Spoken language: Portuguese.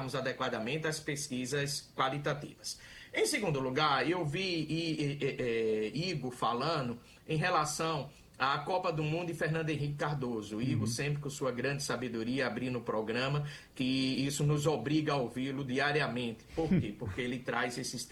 aplicarmos adequadamente as pesquisas qualitativas. Em segundo lugar, eu vi Igor falando em relação à Copa do Mundo e Fernando Henrique Cardoso. Igor sempre com sua grande sabedoria abrindo o programa, que isso nos obriga a ouvi-lo diariamente. Por quê? Porque ele traz esses